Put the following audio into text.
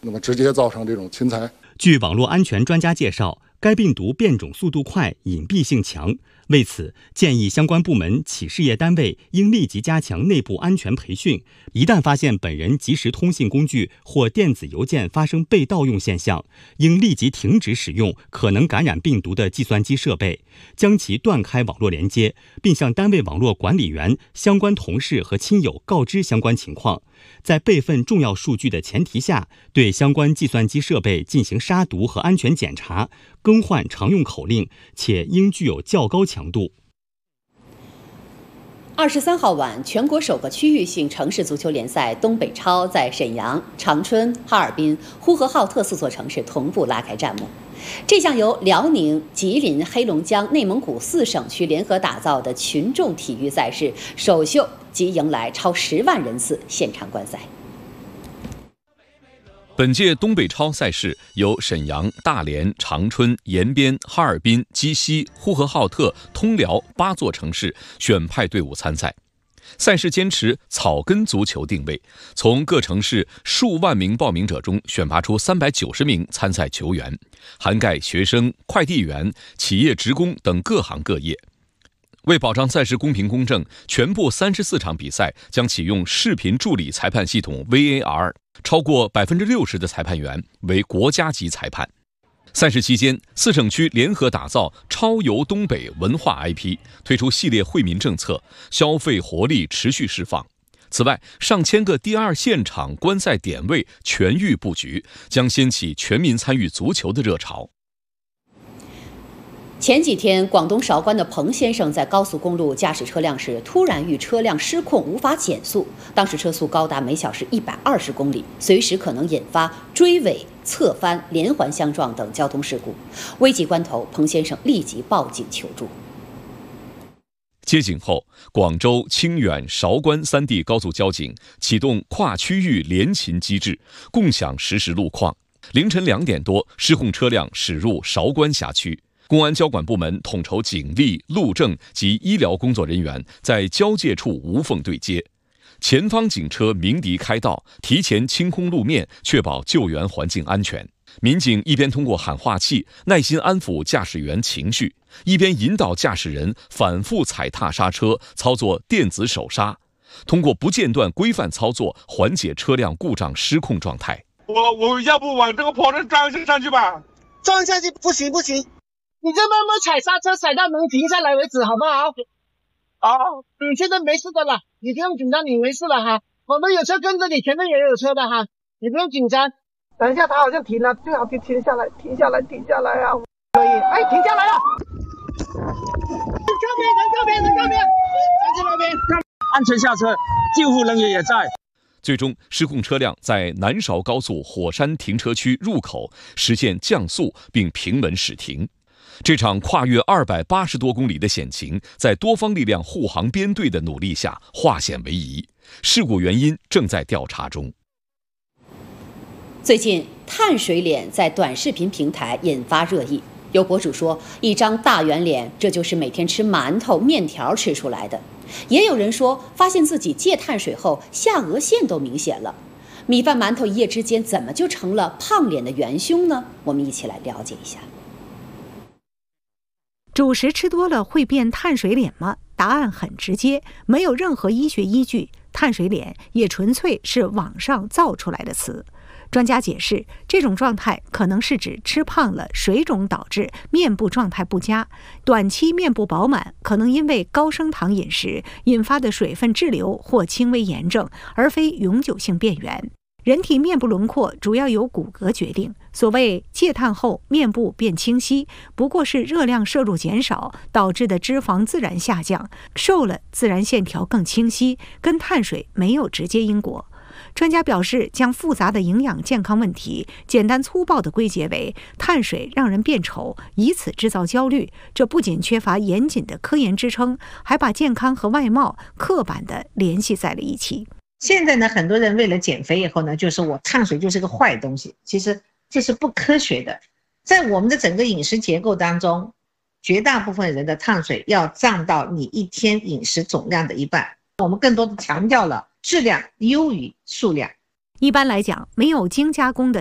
那么直接造成这种侵财。 据网络安全专家介绍，该病毒变种速度快，隐蔽性强。为此，建议相关部门、企事业单位应立即加强内部安全培训。一旦发现本人即时通信工具或电子邮件发生被盗用现象，应立即停止使用可能感染病毒的计算机设备，将其断开网络连接，并向单位网络管理员、相关同事和亲友告知相关情况。在备份重要数据的前提下，对相关计算机设备进行杀毒和安全检查，更换常用口令，且应具有较高强度。 23号晚，全国首个区域性城市足球联赛东北超在沈阳、长春、哈尔滨、呼和浩特4座城市同步拉开战幕。这项由辽宁、吉林、黑龙江、内蒙古4省区联合打造的群众体育赛事首秀即迎来超10万人次现场观赛。 本届东北超赛事由沈阳、大连、长春、延边、哈尔滨、鸡西、呼和浩特、通辽8座城市选派队伍参赛。赛事坚持草根足球定位，从各城市数万名报名者中选拔出390名参赛球员，涵盖学生、快递员、企业职工等各行各业。为保障赛事公平公正，全部34场比赛将启用视频助理裁判系统 VAR， 超过60%的裁判员为国家级裁判。赛事期间，4省区联合打造超游东北文化 IP， 推出系列惠民政策，消费活力持续释放。此外，上千个第二现场观赛点位全域布局，将掀起全民参与足球的热潮。 前几天，广东韶关的彭先生在高速公路驾驶车辆时，突然遇车辆失控，无法减速。当时车速高达每小时120公里，随时可能引发追尾、侧翻、连环相撞等交通事故。危急关头，彭先生立即报警求助。 接警后，广州、清远、韶关3地高速交警启动跨区域联勤机制，共享实时路况。凌晨2点多，失控车辆驶入韶关辖区。公安交管部门统筹警力、路政及医疗工作人员在交界处无缝对接，前方警车鸣笛开道，提前清空路面，确保救援环境安全。民警一边通过喊话器耐心安抚驾驶员情绪，一边引导驾驶人反复踩踏刹车，操作电子手刹，通过不间断规范操作，缓解车辆故障失控状态。 我要不往这个坡上撞上去吧？ 撞下去不行，你就慢慢踩刹车，踩到能停下来为止，好不好？你现在没事的了，你不用紧张，你没事了哈。我们有车跟着你，前面也有车的哈，你不用紧张。等一下，他好像停了，最好停下来啊！可以，停下来了。人靠边，站在那边，安全下车，救护人员也在。 最终，失控车辆在南韶高速火山停车区入口实现降速并平稳驶停。这场跨越280多公里的险情，在多方力量护航编队的努力下化险为夷。事故原因正在调查中。 最近，碳水脸在短视频平台引发热议。有博主说，一张大圆脸，这就是每天吃馒头、面条吃出来的。也有人说，发现自己戒碳水后，下颚线都明显了。米饭馒头一夜之间，怎么就成了胖脸的元凶呢？我们一起来了解一下。 主食吃多了会变碳水脸吗？答案很直接，没有任何医学依据。碳水脸也纯粹是网上造出来的词。专家解释，这种状态可能是指吃胖了，水肿导致面部状态不佳，短期面部饱满，可能因为高升糖饮食引发的水分滞留或轻微炎症，而非永久性变圆。人体面部轮廓主要由骨骼决定，所谓戒碳后面部变清晰，不过是热量摄入减少导致的脂肪自然下降，瘦了自然线条更清晰，跟碳水没有直接因果。专家表示，将复杂的营养健康问题简单粗暴地归结为碳水让人变丑，以此制造焦虑。这不仅缺乏严谨的科研支撑，还把健康和外貌刻板地联系在了一起。 现在呢，很多人为了减肥以后呢，就是我碳水就是个坏东西，其实这是不科学的。在我们的整个饮食结构当中，绝大部分人的碳水要占到你一天饮食总量的1半。我们更多的强调了质量优于数量。 一般来讲，没有精加工的